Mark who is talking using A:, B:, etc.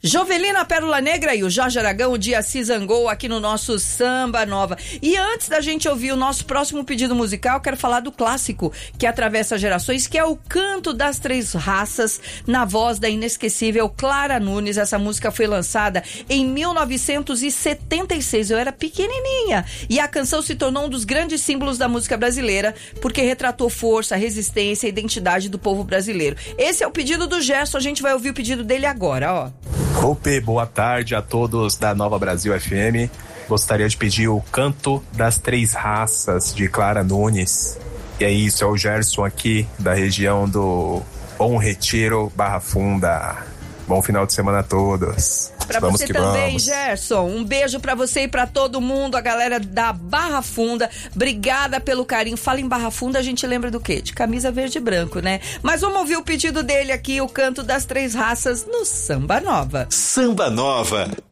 A: Jovelina Pérola Negra e o Jorge Aragão, o Dia se zangou aqui no nosso Samba Nova. E antes da gente ouvir o nosso próximo pedido musical, quero falar do clássico que atravessa gerações, que é o Canto das Três Raças, na voz da inesquecível Clara Nunes. Essa música foi lançada em 1976. Eu era pequenininha. E a canção se tornou um dos grandes símbolos da música brasileira, porque retratou força, resistência e identidade do povo brasileiro. Esse é o pedido do Gerson, a gente vai ouvir o pedido dele agora, ó.
B: Ope, boa tarde a todos da Nova Brasil FM. Gostaria de pedir o Canto das Três Raças, de Clara Nunes. E é isso, é o Gerson aqui, da região do Bom Retiro, Barra Funda. Bom final de semana a todos.
A: Pra você também, Gerson. Um beijo pra você e pra todo mundo, a galera da Barra Funda. Obrigada pelo carinho. Fala em Barra Funda, a gente lembra do quê? De camisa verde e branco, né? Mas vamos ouvir o pedido dele aqui, o Canto das Três Raças, no Samba Nova.
C: Samba Nova.